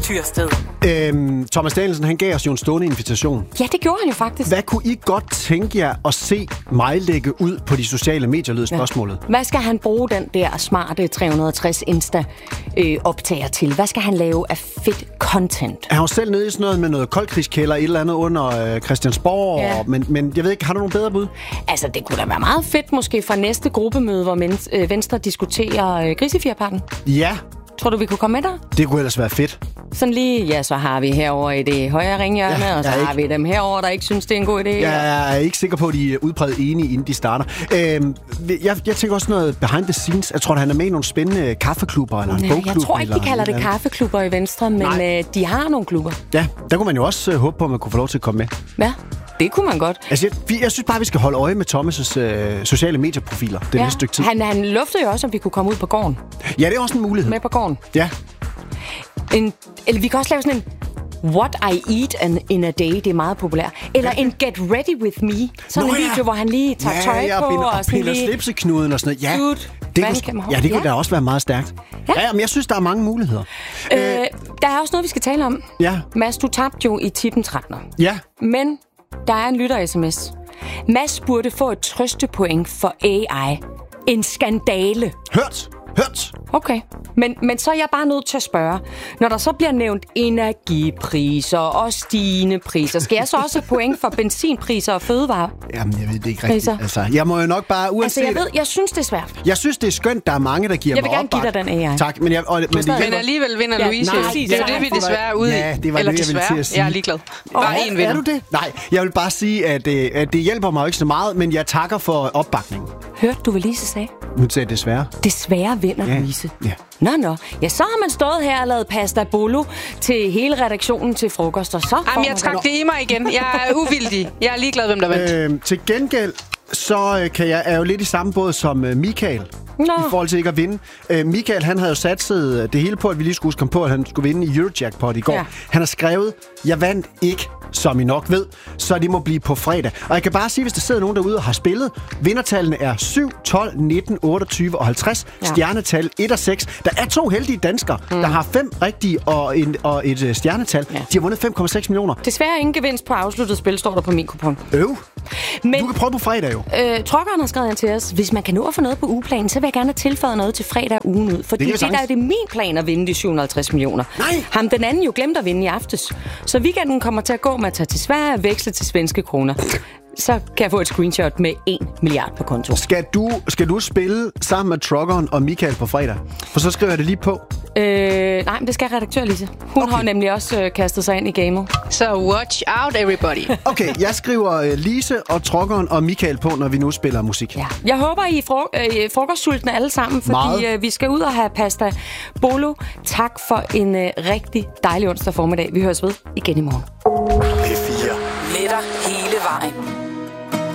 Tyrsted. Thomas Danielsen, han gav os jo en stående invitation. Ja, det gjorde han jo faktisk. Hvad kunne I godt tænke jer at se mig lægge ud på de sociale medier, lød spørgsmålet? Ja. Hvad skal han bruge den der smarte 360 Insta-optager til? Hvad skal han lave af fedt content? Han var selv nede i sådan noget med noget koldkrigskælder, et eller andet under Christiansborg. Ja. Men jeg ved ikke, har du nogle bedre bud? Altså, det kunne da være meget fedt måske fra næste gruppemøde, hvor Venstre diskuterer Grisefjerparken. Ja. Tror du, vi kunne komme med der? Det kunne ellers være fedt. Sådan lige, ja, så har vi herovre i det højre ringhjørne, og så har vi dem herovre, der ikke synes, det er en god idé. Jeg er ikke sikker på, at de er udpræget enige, inden de starter. Jeg tænker også noget behind the scenes. Jeg tror, at han er med i nogle spændende kaffeklubber eller en bogklub. Jeg tror ikke, de kalder det kaffeklubber i Venstre, men de har nogle klubber. Ja, der kunne man jo også håbe på, at man kunne få lov til at komme med. Ja. Det kunne man godt. Altså, jeg synes bare, vi skal holde øje med Thomas' sociale medieprofiler. Det næste stykke tid. Han luftede jo også, om vi kunne komme ud på gården. Ja, det er også en mulighed. Med på gården. Ja. Eller vi kan også lave sådan en What I Eat in a Day. Det er meget populært. Eller en Get Ready With Me. Sådan en video, hvor han lige tager tøj på. Og piller slipseknuden og sådan noget. Ja, Dude, det kunne da også være meget stærkt. Ja, men jeg synes, der er mange muligheder. Der er også noget, vi skal tale om. Ja. Mads, du tabte jo i tippen 13'er. Ja. Men der er en lytter-sms. Mads burde få et trøstepoint for AI. En skandale. Hørt. Okay, men så er jeg bare nødt til at spørge. Når der så bliver nævnt energipriser og stigende priser, skal jeg så også have point for benzinpriser og fødevarer? Jamen, jeg ved det ikke rigtigt. Altså, jeg må jo nok bare uanset... Altså, jeg synes, det er svært. Jeg synes, det er skønt, der er mange, der giver mig opbak. Jeg vil gerne give dig den AI. Tak, men alligevel vinder Louise. Det er det, vi desværre er ude i. Ja, det var det, jeg ville til at sige. Jeg er ligeglad. Bare én vinder. Er du det? Nej, jeg vil bare sige, at det hjælper mig ikke så meget, men jeg takker for opbakningen. Hørte du, hvad Lise sagde? Hun sagde desværre. Desværre vinder Louise. Ja. Nå. Ja, så har man stået her og lavet pasta bolo til hele redaktionen til frokost, og så... Jamen, jeg trak det i mig igen. Jeg er uvildig. Jeg er ligeglad, hvem der vandt. Til gengæld, så er jo lidt i samme båd som Michael. I forhold til ikke at vinde. Michael, han havde jo satset det hele på, at vi lige skulle komme på, at han skulle vinde i Eurojackpot i går. Ja. Han har skrevet, jeg vandt ikke, som I nok ved, så det må blive på fredag. Og jeg kan bare sige, hvis der sidder nogen derude og har spillet, vindertallene er 7, 12, 19, 28 og 50. Ja. Stjernetal 1 og 6. Der er 2 heldige danskere, der har 5 rigtige og et stjernetal. Ja. De har vundet 5,6 millioner. Desværre ingen gevinst på afsluttet spil, står der på min kupon. Men du kan prøve på fredag jo. Trokkeren har skrevet til os, hvis man kan nå at få noget på ugeplanen, så vil jeg gerne have tilføjet noget til fredag ugen ud. Fordi det er min plan at vinde de 750 millioner. Nej. Ham den anden jo glemte at vinde i aftes. Så weekenden kommer til at gå med at tage til Sverige og veksle til svenske kroner. Så kan jeg få et screenshot med 1 milliard på konto. Skal du spille sammen med Trokkeren og Michael på fredag? For så skriver jeg det lige på. Nej, men det skal redaktør Lise. Hun har nemlig også kastet sig ind i gamet. Så watch out, everybody. Okay, jeg skriver Lise og Trokkeren og Michael på, når vi nu spiller musik. Ja. Jeg håber, I er frokostsultne alle sammen, fordi vi skal ud og have pasta bolo. Tak for en rigtig dejlig onsdag formiddag. Vi høres ved igen i morgen. P4. Med dig hele vejen.